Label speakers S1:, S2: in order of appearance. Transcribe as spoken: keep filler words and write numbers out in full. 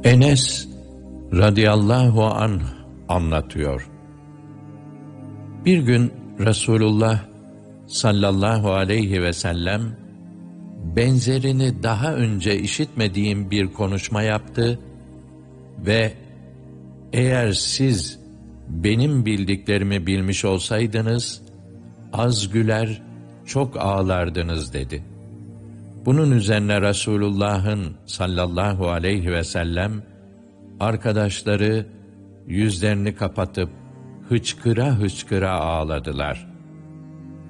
S1: Enes radıyallahu anh anlatıyor. Bir gün Resulullah sallallahu aleyhi ve sellem benzerini daha önce işitmediğim bir konuşma yaptı ve eğer siz benim bildiklerimi bilmiş olsaydınız az güler, çok ağlardınız dedi. Bunun üzerine Resulullah'ın sallallahu aleyhi ve sellem arkadaşları yüzlerini kapatıp hıçkıra hıçkıra ağladılar.